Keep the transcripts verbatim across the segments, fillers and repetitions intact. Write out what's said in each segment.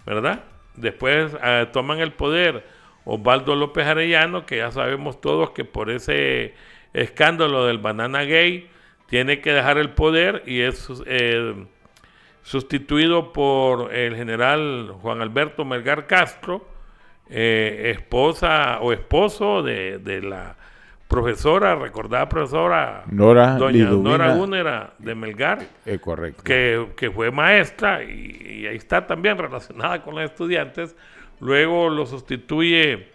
¿verdad? Después eh, toman el poder Osvaldo López Arellano, que ya sabemos todos que por ese escándalo del Banana Gay tiene que dejar el poder y es eh, sustituido por el general Juan Alberto Melgar Castro, eh, esposa o esposo de, de la profesora, recordada profesora Nora doña Liduvina. Nora Gúnera de Melgar, eh, correcto. que, que fue maestra y, y ahí está también relacionada con los estudiantes. Luego lo sustituye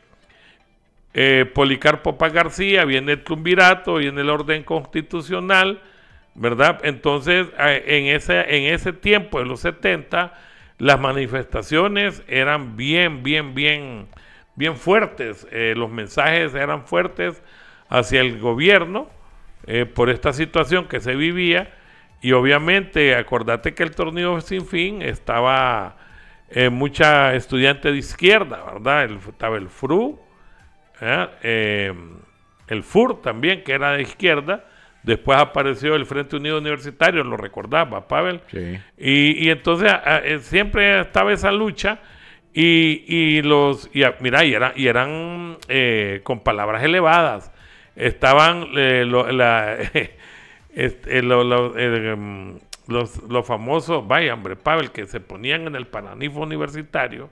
eh, Policarpo Paz García, viene el triunvirato, viene el orden constitucional, ¿verdad? Entonces, eh, en ese, en ese tiempo, en los setenta, las manifestaciones eran bien, bien, bien, bien fuertes. Eh, los mensajes eran fuertes hacia el gobierno eh, por esta situación que se vivía. Y obviamente, acordate que el torneo sin fin estaba eh, mucha estudiante de izquierda, ¿verdad? El, estaba el F R U, ¿eh? Eh, el F U R también, que era de izquierda. Después apareció el Frente Unido Universitario, lo recordaba, Pavel. Sí. Y, y entonces a, a, siempre estaba esa lucha. Y, y los, y a, mira, y, era, y eran eh, con palabras elevadas. Estaban eh, lo, la, este, lo, lo, eh, los, los famosos, vaya hombre, Pavel, que se ponían en el Pananifo Universitario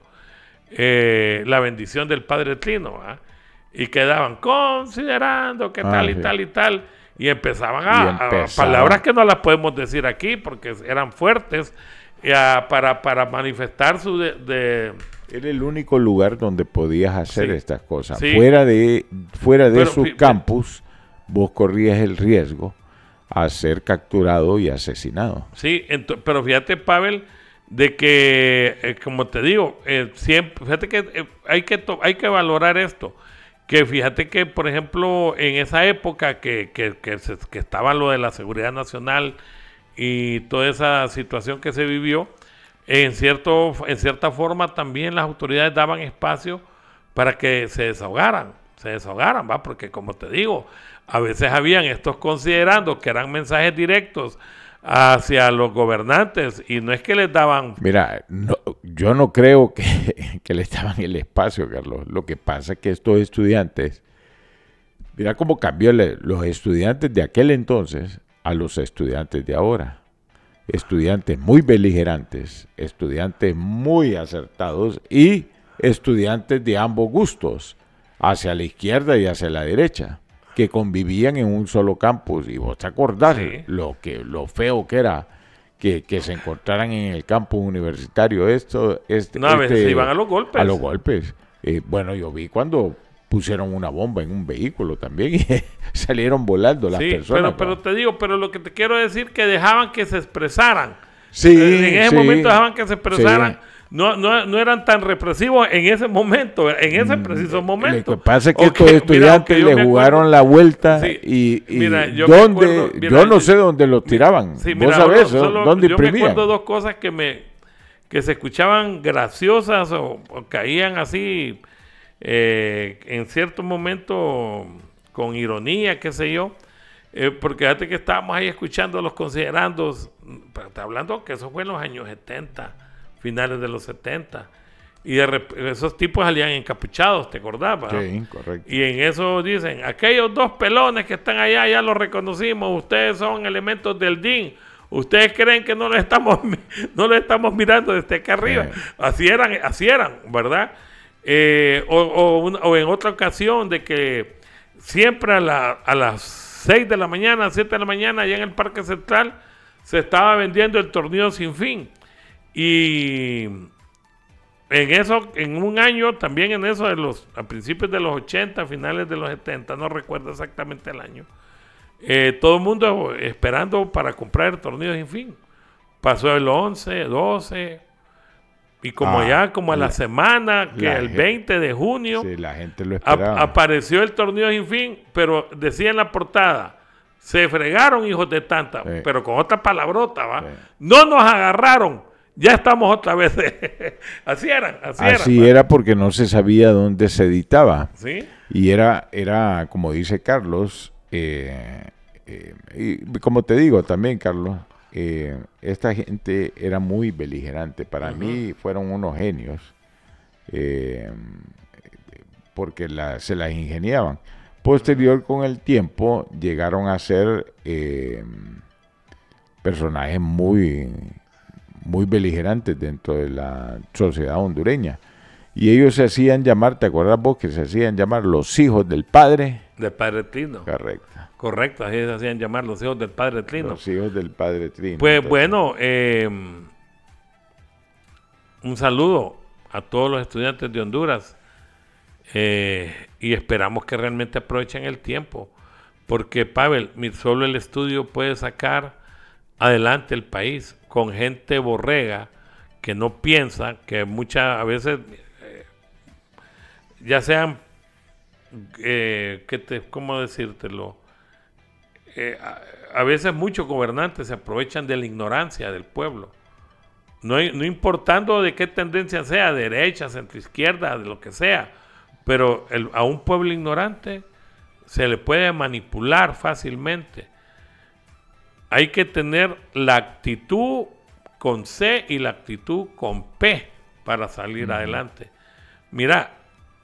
eh, la bendición del Padre Trino, ¿eh? Y quedaban considerando que ah, tal sí. y tal y tal. Y empezaban, Y a, empezaban. a palabras que no las podemos decir aquí porque eran fuertes a, para, para manifestar su de, de Era el único lugar donde podías hacer sí, estas cosas. sí. Fuera de, fuera de Pero, su fi- campus, vos corrías el riesgo a ser capturado y asesinado. Sí, ento- pero fíjate, Pavel, de que, eh, como te digo, eh, siempre, fíjate que eh, hay que to- hay que valorar esto. Que fíjate que, por ejemplo, en esa época que, que, que, se, que estaba lo de la seguridad nacional y toda esa situación que se vivió, en, cierto, en cierta forma también las autoridades daban espacio para que se desahogaran, se desahogaran, ¿va? Porque como te digo, a veces habían estos considerando que eran mensajes directos hacia los gobernantes y no es que les daban... Mira, no, yo no creo que, que les daban el espacio, Carlos. Lo que pasa es que estos estudiantes, mira cómo cambió le, los estudiantes de aquel entonces a los estudiantes de ahora. Estudiantes muy beligerantes, estudiantes muy acertados y estudiantes de ambos gustos, hacia la izquierda y hacia la derecha, que convivían en un solo campus. Y vos te acordás Sí. lo que lo feo que era que, que se encontraran en el campus universitario esto este, No, a veces este, se iban a los golpes. a los golpes. Eh, bueno, yo vi cuando pusieron una bomba en un vehículo también y salieron volando las Sí, personas. pero, pero te digo, pero lo que te quiero decir que dejaban que se expresaran. Sí, En ese sí, momento dejaban que se expresaran. sí. No, no, no eran tan represivos en ese momento, en ese preciso momento. Lo que pasa es que Ok, estos mira, estudiantes aunque yo le me jugaron acuerdo- la vuelta Sí, y, y mira, yo me dónde, acuerdo- mira, yo no yo- sé dónde los tiraban. Sí, Vos mira, sabés solo- solo- dónde yo me imprimían. acuerdo dos cosas que me que se escuchaban graciosas o, o caían así eh, en cierto momento con ironía, qué sé yo. Eh, porque fíjate que estábamos ahí escuchando a los considerandos, pero está hablando que eso fue en los años setenta, finales de los setenta. Y de rep- esos tipos salían encapuchados, ¿te acordás? ¿verdad? Sí, correcto. Y en eso dicen, aquellos dos pelones que están allá, ya los reconocimos, ustedes son elementos del D I N. Ustedes creen que no lo estamos, mi- no lo estamos mirando desde acá arriba. Eh. Así eran, así eran, ¿verdad? Eh, o, o, una- o en otra ocasión de que siempre a, la, a las seis de la mañana, siete de la mañana, allá en el Parque Central, se estaba vendiendo el torneo sin fin. Y en eso, en un año, también en eso de los, a principios de los ochenta, finales de los setenta, no recuerdo exactamente el año, eh, todo el mundo esperando para comprar el torneo sin fin. Pasó el once, doce, y como Ah, ya como a la, la- semana, que la el gente- veinte de junio, Sí, la gente lo ap- esperaba. apareció el torneo sin fin, pero decía en la portada, se fregaron hijos de tanta, Sí. pero con otra palabrota, ¿va? Sí. No nos agarraron, ya estamos otra vez. Así eran, así, Así eran. ¿va? era porque no se sabía dónde se editaba. ¿Sí? Y era, era como dice Carlos, eh, eh, y como te digo también, Carlos, eh, esta gente era muy beligerante. Para uh-huh. mí fueron unos genios, eh, porque la, se las ingeniaban. Posterior, con el tiempo, llegaron a ser eh, personajes muy, muy beligerantes dentro de la sociedad hondureña. Y ellos se hacían llamar, ¿te acuerdas vos que se hacían llamar los hijos del padre? Del padre Trino. Correcto. Correcto, así se hacían llamar los hijos del padre Trino. Los hijos del padre Trino. Pues entonces, bueno, eh, un saludo a todos los estudiantes de Honduras eh, y esperamos que realmente aprovechen el tiempo, porque Pavel, solo el estudio puede sacar adelante el país con gente borrega que no piensa, que muchas a veces eh, ya sean, eh, ¿qué te, ¿cómo decírtelo? Eh, a, a veces muchos gobernantes se aprovechan de la ignorancia del pueblo, no, no importando de qué tendencia sea, derecha, centroizquierda, de lo que sea, pero el, a un pueblo ignorante se le puede manipular fácilmente. Hay que tener la actitud con C y la actitud con P para salir uh-huh. adelante. Mira,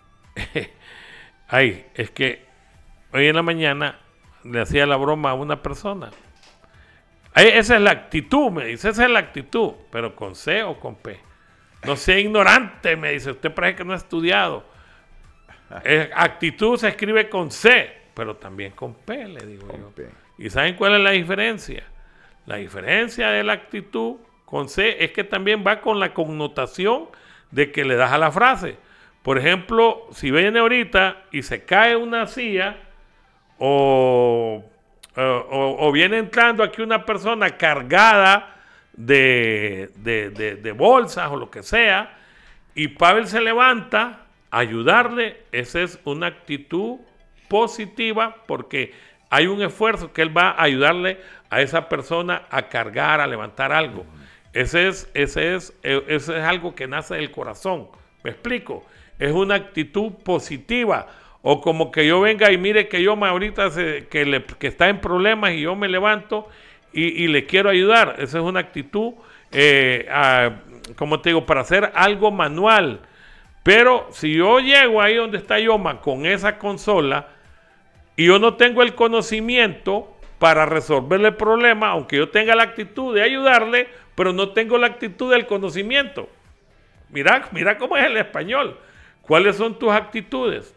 ay, es que hoy en la mañana le hacía la broma a una persona. Ay, esa es la actitud, me dice, esa es la actitud, pero con C o con P. No sea ignorante, me dice, usted parece que no ha estudiado. Eh, actitud se escribe con C, pero también con P, le digo con yo. P. ¿Y saben cuál es la diferencia? La diferencia de la actitud con C es que también va con la connotación de que le das a la frase. Por ejemplo, si viene ahorita y se cae una silla, O, o, o viene entrando aquí una persona cargada de, de, de, de bolsas o lo que sea, y Pavel se levanta a ayudarle, esa es una actitud positiva, porque hay un esfuerzo que él va a ayudarle a esa persona a cargar, a levantar algo. Ese es, ese es, ese es algo que nace del corazón. ¿Me explico? Es una actitud positiva. O como que yo venga y mire que yo me ahorita se, que, le, que está en problemas y yo me levanto y, y le quiero ayudar. Esa es una actitud, eh, a, como te digo, para hacer algo manual. Pero si yo llego ahí donde está Yoma con esa consola y yo no tengo el conocimiento para resolverle el problema, aunque yo tenga la actitud de ayudarle, pero no tengo la actitud del conocimiento. Mira, mira cómo es el español. ¿Cuáles son tus actitudes?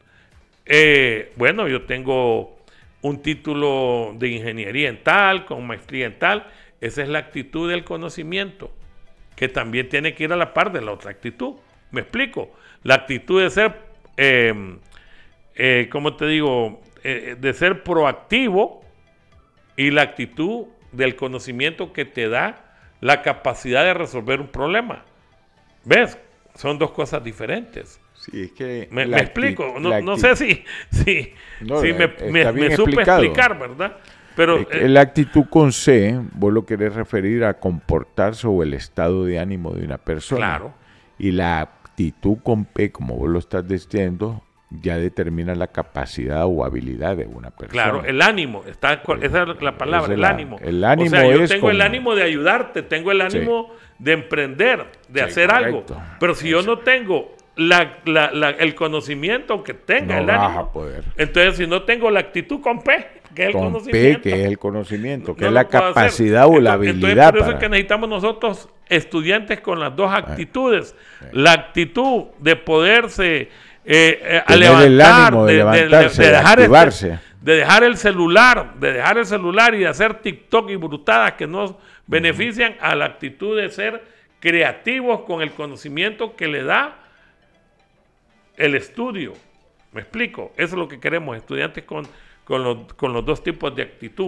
Eh, bueno, yo tengo un título de ingeniería en tal, con maestría en tal. Esa es la actitud del conocimiento, que también tiene que ir a la par de la otra actitud. ¿Me explico? La actitud de ser, eh, eh, ¿cómo te digo? Eh, de ser proactivo, y la actitud del conocimiento que te da la capacidad de resolver un problema. ¿Ves? Son dos cosas diferentes. Sí, es que me, me explico, no, no sé si, si, no, si me, me, me supe explicar, ¿verdad? Pero es que eh, la actitud con C, vos lo querés referir a comportarse o el estado de ánimo de una persona. Claro. Y la actitud con P, como vos lo estás diciendo, ya determina la capacidad o habilidad de una persona. Claro, el ánimo, está, esa es la palabra, es el, el ánimo. El ánimo, o sea, yo es tengo como... el ánimo de ayudarte, tengo el ánimo sí. de emprender, de sí, hacer correcto. algo. Pero si Eso. yo no tengo la, la, la, el conocimiento que tenga no el vas ánimo, a poder. Entonces si no tengo la actitud con P, que es con el conocimiento. P, que es el conocimiento, que no es la capacidad hacer. o la habilidad. Entonces por eso para... es que necesitamos nosotros estudiantes con las dos actitudes. Sí. La actitud de poderse... Eh, eh, a levantar, el ánimo de, de levantarse, de, de, de, dejar de activarse. Este, de dejar el celular, de dejar el celular y de hacer TikTok y brutadas que nos benefician uh-huh. a la actitud de ser creativos con el conocimiento que le da el estudio. ¿Me explico? Eso es lo que queremos, estudiantes con, con, los, con los dos tipos de actitud.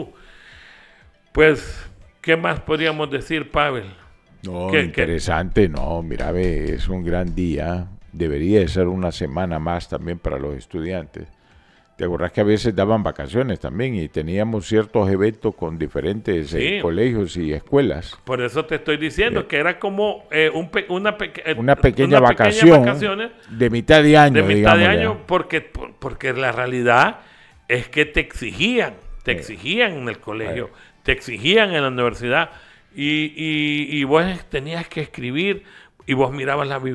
Pues, ¿qué más podríamos decir, Pavel? No, ¿Qué, interesante, qué? no, mira, ve, es un gran día. Debería de ser una semana más también para los estudiantes. ¿Te acuerdas que a veces daban vacaciones también y teníamos ciertos eventos con diferentes sí. eh, colegios y escuelas? Por eso te estoy diciendo eh, que era como eh, un pe- una, pe- una pequeña una vacación pequeña de mitad de año. De mitad de año, porque, porque la realidad es que te exigían, te eh, exigían en el colegio. Eh. te exigían en la universidad y, y, y vos tenías que escribir y vos mirabas la biblioteca